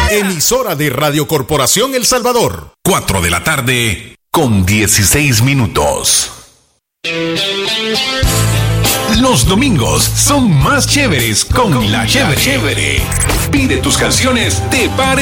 Emisora de Radio Corporación El Salvador. 4 de la tarde con 16 minutos. Los domingos son más chéveres con La Chévere. Pide tus canciones, te pare.